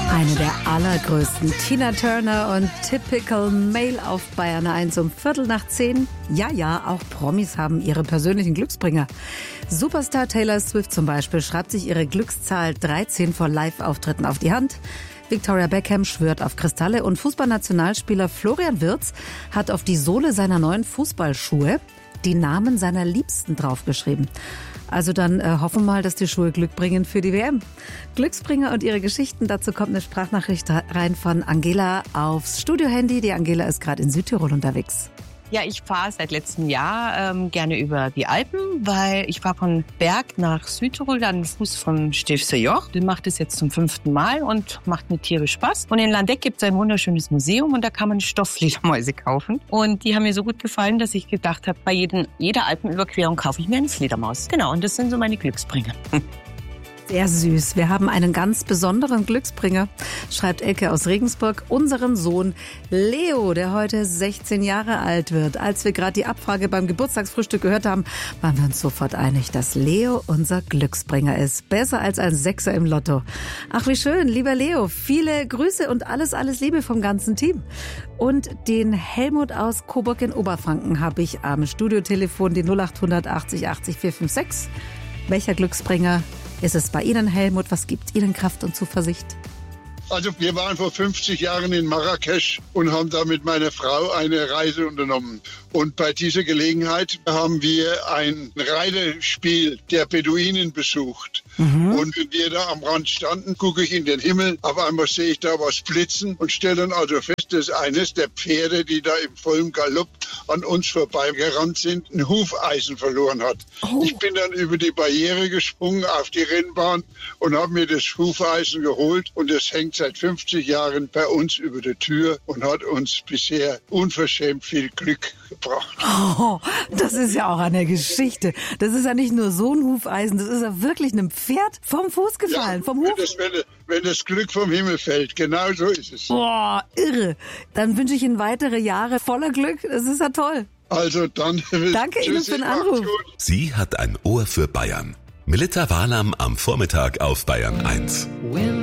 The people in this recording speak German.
Eine der allergrößten, Tina Turner und Typical Male auf Bayern 1 um 9:15. Ja, auch Promis haben ihre persönlichen Glücksbringer. Superstar Taylor Swift zum Beispiel schreibt sich ihre Glückszahl 13 vor Live-Auftritten auf die Hand. Victoria Beckham schwört auf Kristalle und Fußballnationalspieler Florian Wirtz hat auf die Sohle seiner neuen Fußballschuhe die Namen seiner Liebsten draufgeschrieben. Also dann hoffen wir mal, dass die Schuhe Glück bringen für die WM. Glücksbringer und ihre Geschichten, dazu kommt eine Sprachnachricht rein von Angela aufs Studiohandy. Die Angela ist gerade in Südtirol unterwegs. Ja, ich fahre seit letztem Jahr gerne über die Alpen, weil ich fahre von Berg nach Südtirol, dann Fuß vom Stilfser Joch. Ich mache das jetzt zum 5. Mal und macht mir tierisch Spaß. Und in Landeck gibt es ein wunderschönes Museum und da kann man Stofffledermäuse kaufen. Und die haben mir so gut gefallen, dass ich gedacht habe, bei jeder Alpenüberquerung kaufe ich mir eine Fledermaus. Genau, und das sind so meine Glücksbringer. Sehr süß. Wir haben einen ganz besonderen Glücksbringer, schreibt Elke aus Regensburg, unseren Sohn Leo, der heute 16 Jahre alt wird. Als wir gerade die Abfrage beim Geburtstagsfrühstück gehört haben, waren wir uns sofort einig, dass Leo unser Glücksbringer ist. Besser als ein Sechser im Lotto. Ach, wie schön, lieber Leo. Viele Grüße und alles Liebe vom ganzen Team. Und den Helmut aus Coburg in Oberfranken habe ich am Studiotelefon, die 0800 80 80 456. Welcher Glücksbringer ist es bei Ihnen, Helmut? Was gibt Ihnen Kraft und Zuversicht? Also wir waren vor 50 Jahren in Marrakesch und haben da mit meiner Frau eine Reise unternommen. Und bei dieser Gelegenheit haben wir ein Reiterspiel der Beduinen besucht. Und wenn wir da am Rand standen, gucke ich in den Himmel. Auf einmal sehe ich da was blitzen und stelle dann also fest, dass eines der Pferde, die da im vollen Galopp an uns vorbeigerannt sind, ein Hufeisen verloren hat. Oh. Ich bin dann über die Barriere gesprungen auf die Rennbahn und habe mir das Hufeisen geholt. Und es hängt seit 50 Jahren bei uns über der Tür und hat uns bisher unverschämt viel Glück gebracht. Oh, das ist ja auch eine Geschichte. Das ist ja nicht nur so ein Hufeisen, das ist ja wirklich einem Pferd vom Fuß gefallen, vom Huf. Wenn das Glück vom Himmel fällt, genau so ist es. Boah, irre. Dann wünsche ich Ihnen weitere Jahre voller Glück. Das ist ja toll. Also dann. Danke Ihnen für den Anruf. Sie hat ein Ohr für Bayern. Melitta Wahlam am Vormittag auf Bayern 1.